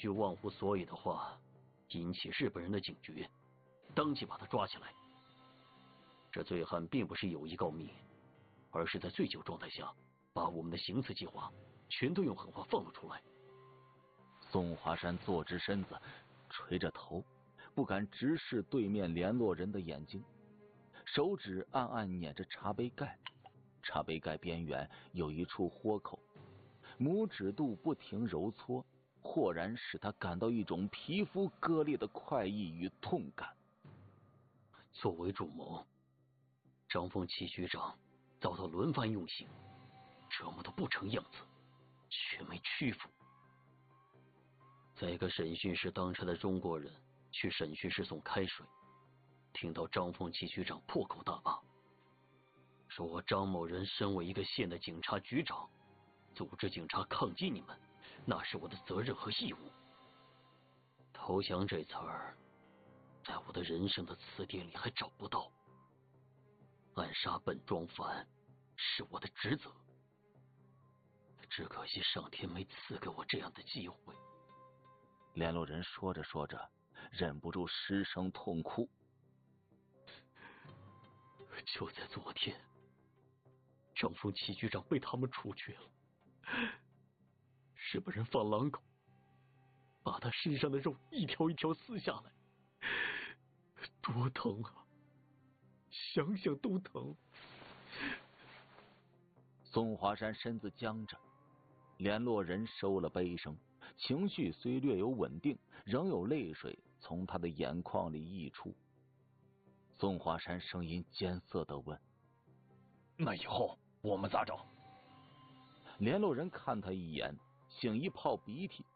句忘乎所以的话，引起日本人的警觉，当即把他抓起来。这醉汉并不是有意告密，而是在醉酒状态下把我们的行刺计划全都用狠话放了出来。 宋华山坐直身子，垂着头，不敢直视对面联络人的眼睛，手指暗暗捻着茶杯盖，茶杯盖边缘有一处豁口，拇指肚不停揉搓，豁然使他感到一种皮肤割裂的快意与痛感。 作为主谋，张凤七局长遭到轮番用刑，折磨得不成样子，却没屈服。在一个审讯室当差的中国人去审讯室送开水，听到张凤七局长破口大骂，说我张某人身为一个县的警察局长，组织警察抗击你们，那是我的责任和义务。投降这词儿，在我的人生的词典里还找不到。暗杀本庄凡是我的职责，只可惜上天没赐给我这样的机会。 联络人说着说着，忍不住失声痛哭。 就在昨天，张凤七局长被他们处决了，日本人放狼狗，把他身上的肉一条一条撕下来，多疼啊！想想都疼。 宋华山身子僵着，联络人收了杯声，情绪虽略有稳定，仍有泪水从他的眼眶里溢出。宋华山声音艰涩地问： 那以后我们咋整？ 联络人看他一眼，擤一泡鼻涕。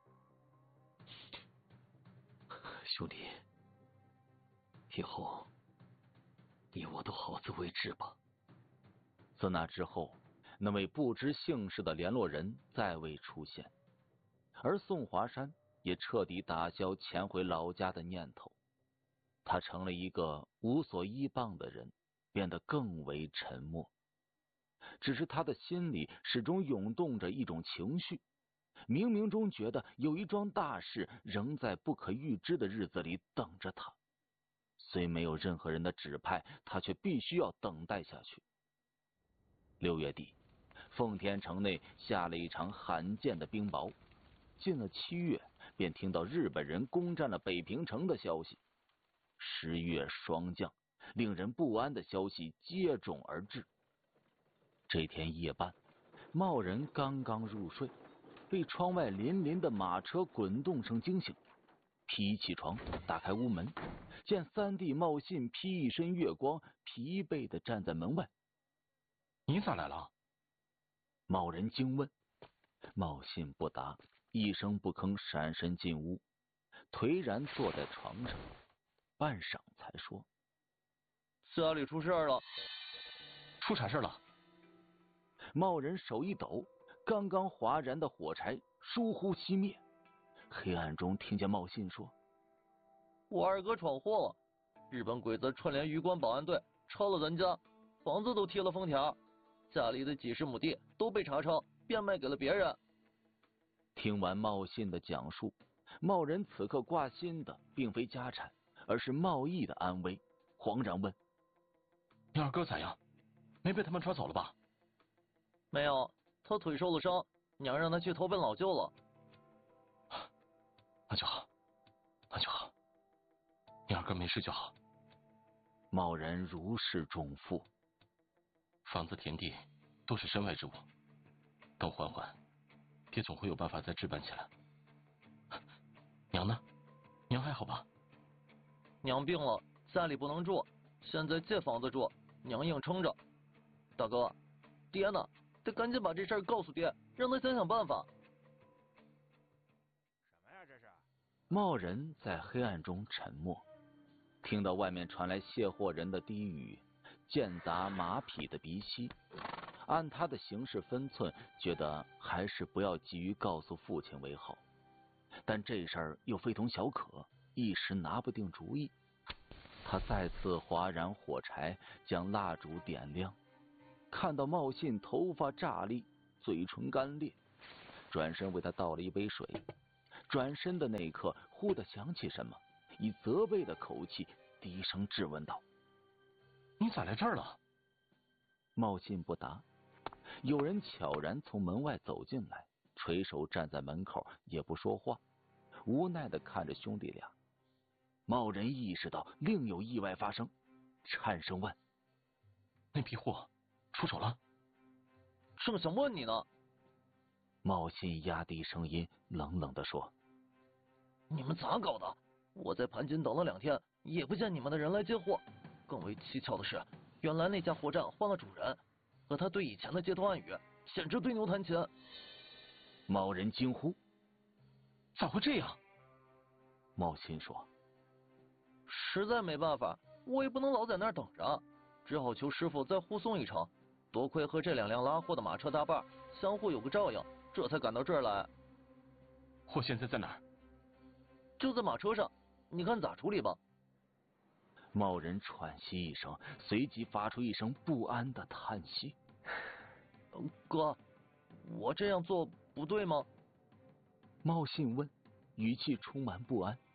兄弟，以后你我都好自为之吧。 自那之后，那位不知姓氏的联络人再未出现，而宋华山也彻底打消潜回老家的念头。他成了一个无所依傍的人，变得更为沉默。只是他的心里始终涌动着一种情绪，冥冥中觉得有一桩大事仍在不可预知的日子里等着他。虽没有任何人的指派，他却必须要等待下去。6月底，奉天城内下了一场罕见的冰雹。进了7月，便听到日本人攻占了北平城的消息。10月霜降，令人不安的消息接踵而至。这天夜半，茂人刚刚入睡，被窗外林林的马车滚动声惊醒，披起床，打开屋门，见三弟茂信披一身月光，疲惫地站在门外。 你咋来了？ 茂人惊问。茂信不答，一声不吭，闪身进屋，颓然坐在床上，半晌才说： 家里出事了。 出啥事了？ 茂人手一抖，刚刚划燃的火柴疏忽熄灭。黑暗中听见茂信说： 我二哥闯祸了，日本鬼子串联余关保安队抄了咱家，房子都贴了封条，家里的几十亩地都被查抄，变卖给了别人。 听完茂信的讲述，茂人此刻挂心的并非家产，而是茂义的安危，惶然问： 你二哥咋样？没被他们抓走了吧？ 没有，他腿受了伤，娘让他去投奔老舅了。 那就好，那就好，你二哥没事就好。 茂人如释重负。 房子田地都是身外之物，等缓缓，爹总会有办法再置办起来。娘呢？娘还好吧？ 娘病了，家里不能住，现在借房子住，娘硬撑着。大哥，爹呢？得赶紧把这事儿告诉爹，让他想想办法。 什么呀这是？ 茂人在黑暗中沉默，听到外面传来卸货人的低语，间杂马匹的鼻息。按他的行事分寸，觉得还是不要急于告诉父亲为好。但这事儿又非同小可，一时拿不定主意。他再次划燃火柴，将蜡烛点亮，看到茂信头发炸立，嘴唇干裂，转身为他倒了一杯水， 转身的那一刻，忽地想起什么，以责备的口气低声质问道：“ 你咋来这儿了？” 茂信不答。有人悄然从门外走进来，垂手站在门口，也不说话，无奈地看着兄弟俩。茂人意识到另有意外发生，颤声问：“ 那批货出手了？” 正想问你呢。 茂信压低声音，冷冷地说：“ 你们咋搞的？我在盘锦等了2天，也不见你们的人来接货。更为蹊跷的是，原来那家货站换了主人，和他对以前的街头暗语，简直对牛弹琴。” 茂人惊呼：“ 咋会这样？” 茂信说：“ 实在没办法，我也不能老在那儿等着，只好求师傅再护送一程。多亏和这2辆拉货的马车搭伴，相互有个照应，这才赶到这儿来。” 货现在在哪儿？ 就在马车上，你看咋处理吧。 茂人喘息一声，随即发出一声不安的叹息：“ 哥，我这样做不对吗？” 茂信问，语气充满不安。